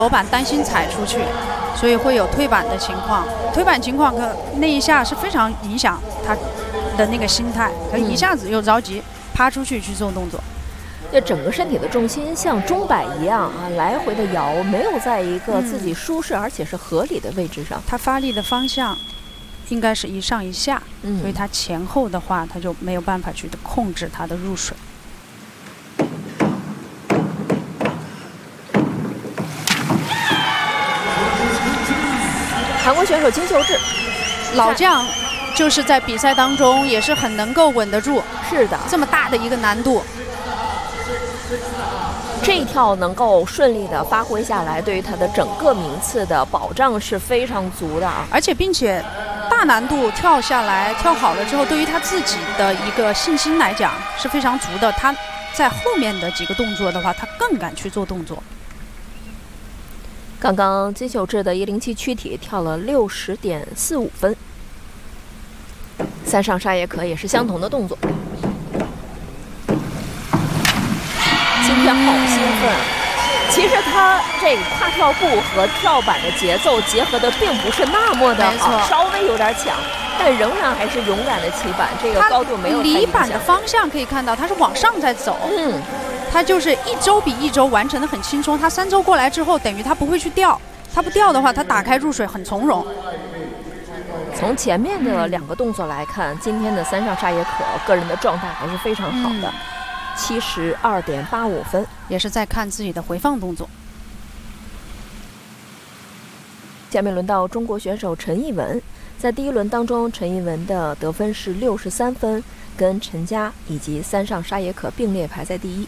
手板担心踩出去，所以会有退板的情况。退板情况那一下是非常影响他的那个心态，他一下子又着急趴出去做动作。 就整个身体的重心像钟摆一样啊，来回的摇，没有在一个自己舒适而且是合理的位置上。 他发力的方向应该是一上一下，所以他前后的话，他就没有办法去控制他的入水。 韩国选手金秀智， 老将就是在比赛当中也是很能够稳得住。 是的， 这么大的一个难度。 这一跳能够顺利的发挥下来，对于他的整个名次的保障是非常足的啊！ 而且并且大难度跳下来跳好了之后，对于他自己的一个信心来讲是非常足的。他在后面的几个动作的话，他更敢去做动作。 刚刚金秀智的107躯体跳了60.45分，三上沙耶可也是相同的动作。今天好兴奋！其实他这个跨跳步和跳板的节奏结合的并不是那么的好，稍微有点抢，但仍然还是勇敢的起板，这个高度没有太影响。 离板的方向可以看到，他是往上在走。他就是一周比一周完成的很轻松。他3周过来之后，等于他不会去掉，他不掉的话，他打开入水很从容。 从前面的2个动作来看，今天的三上沙耶可个人的状态还是非常好的。72.85分， 也是在看自己的回放动作。 下面轮到中国选手陈艺文，在第1轮当中，陈艺文的得分是63分，跟陈佳以及三上沙耶可并列排在第1。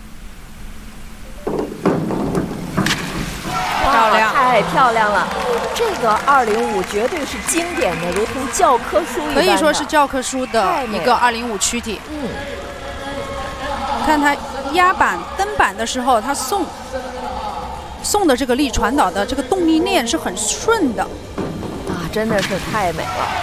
漂亮， 太漂亮了！这个205绝对是经典的，如同教科书一般的， 可以说是教科书的一个205躯体。看他压板蹬板的时候，他送的这个力传导的这个动力链是很顺的啊，真的是太美了。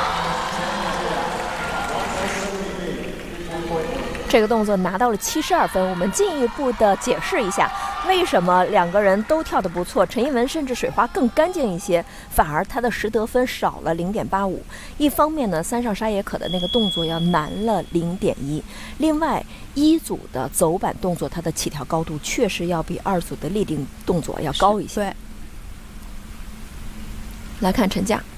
这个动作拿到了72分，我们进一步的解释一下，为什么2个人都跳得不错，陈艺文甚至水花更干净一些，反而他的实得分少了0.85。一方面呢，三上沙耶可的那个动作要难了0.1，另外1组的走板动作，它的起跳高度确实要比2组的立定动作要高一些。 对， 来看陈佳。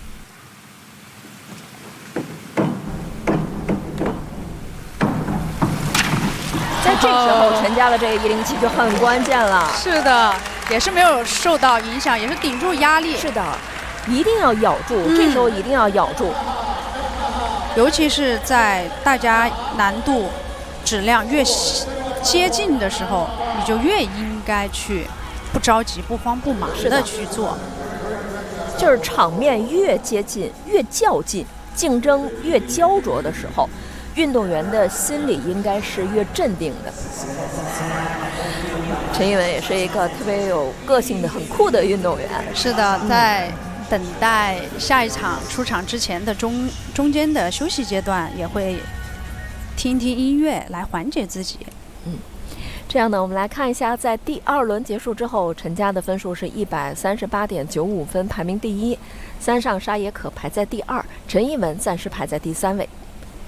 在这时候，陈佳的这个107就很关键了。 是的，也是没有受到影响，也是顶住压力。 是的，一定要咬住，这时候一定要咬住。 尤其是在大家难度、质量越接近的时候，你就越应该去不着急、不慌不忙的去做。 就是场面越接近、越较劲，竞争越焦灼的时候，运动员的心理应该是越镇定的。陈艺文也是一个特别有个性的、很酷的运动员。 是的，在等待下一场出场之前的中间的休息阶段，也会听听音乐来缓解自己。 这样呢，我们来看一下，在第2轮结束之后，陈佳的分数是138.95分，排名第1；三上沙耶可排在第2，陈艺文暂时排在第3位。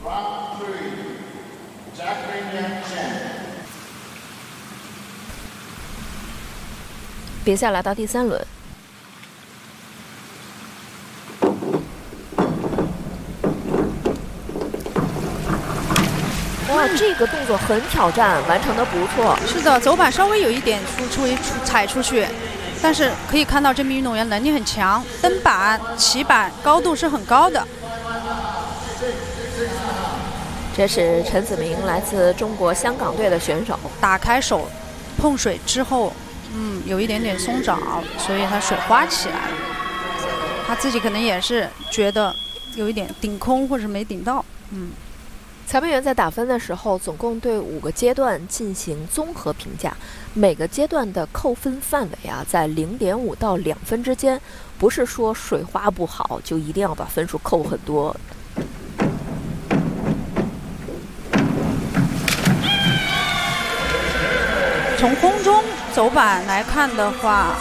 比赛来到第3轮。哇，这个动作很挑战，完成的不错。 是的，走板稍微有一点踩出去，但是可以看到这名运动员能力很强，蹬板、起板高度是很高的。 这是陈子明，来自中国香港队的选手。 打开手碰水之后，有一点点松爪，所以他水花起来了。他自己可能也是觉得有一点顶空或者没顶到。 裁判员在打分的时候，总共对5个阶段进行综合评价，每个阶段的扣分范围啊，在0.5到2分之间，不是说水花不好就一定要把分数扣很多。 从空中走板来看的话，